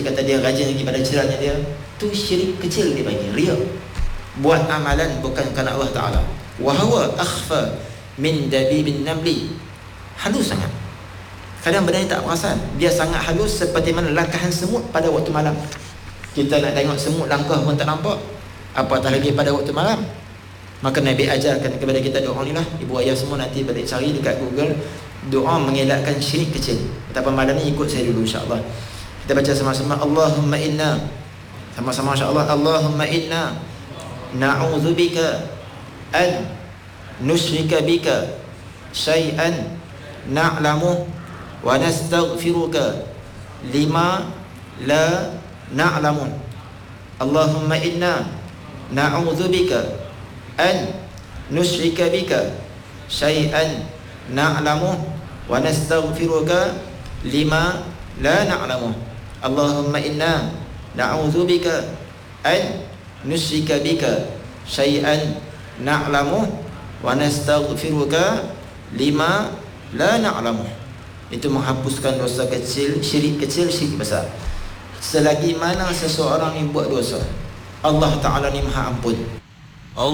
masjid kata dia rajin lagi pada jirannya dia, tu syirik kecil dia panggil riya. Buat amalan bukan kerana Allah Ta'ala. Wa huwa akhfa min dabibin namli. Halus sangat. Kadang benda ni tak perasan. Dia sangat halus seperti mana langkahan semut pada waktu malam. Kita nak tengok semut langkah pun tak nampak, apatah lagi pada waktu malam. Maka Nabi ajarkan kepada kita doa ni lah. Ibu ayah semua nanti balik cari dekat Google doa mengelakkan syirik kecil. Betapa malam ni ikut saya dulu insya-Allah. Kita baca sama-sama. Allahumma inna, sama-sama insya-Allah. Allahumma inna na'udzubika an nusyrika bika syai'an na'lamu wa nastaghfiruka lima la na'lamu. Allahumma inna na'udzubika an nusyrika bika syai'an na'lamu wa nastaghfiruka lima la na'lamu. Allahumma inna na'udzubika an nusyrika bika syai'an na'lamu wa nastaghfiruka lima la na'lamu. Itu menghapuskan dosa kecil, syirik kecil, syirik besar. Selagi mana seseorang ni buat dosa, Allah Ta'ala ni Maha Ampun.